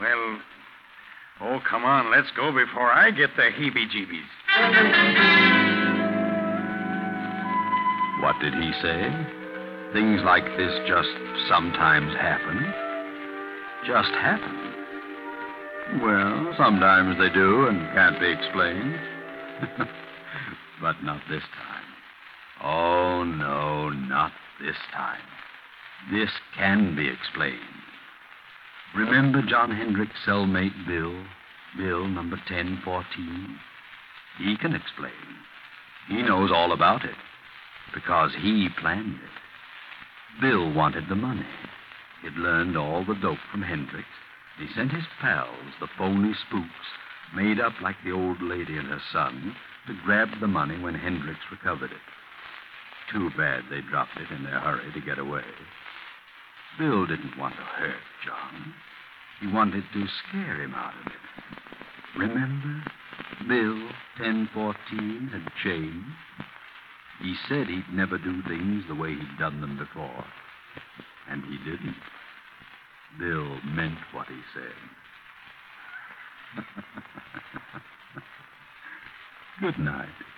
Well, oh, come on, let's go before I get the heebie-jeebies. What did he say? Things like this just sometimes happen? Just happen? Well, sometimes they do and can't be explained. But not this time. Oh, no, not this time. This can be explained. Remember John Hendrick's cellmate, Bill? Bill, number 1014? He can explain. He knows all about it because he planned it. Bill wanted the money. He'd learned all the dope from Hendricks. He sent his pals, the phony spooks, made up like the old lady and her son, to grab the money when Hendricks recovered it. Too bad they dropped it in their hurry to get away. Bill didn't want to hurt John. He wanted to scare him out of it. Remember? Bill, 1014, had changed. He said he'd never do things the way he'd done them before. And he didn't. Bill meant what he said. Good night.